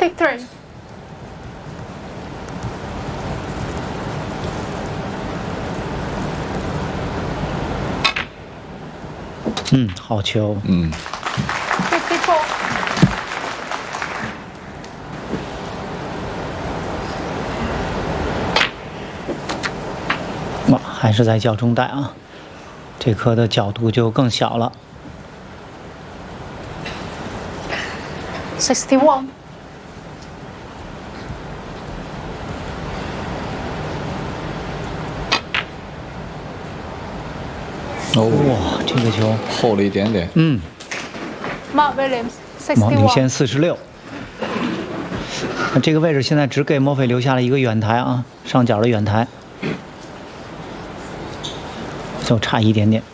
63. 好球。 54. 哇，还是在脚中带啊，这颗的角度就更小了。 61. 哇，这个球厚了一点点。 Mark Williams. 领 61. 先46。那这个位置现在只给莫菲留下了一个远台啊，上角的远台，就差一点点。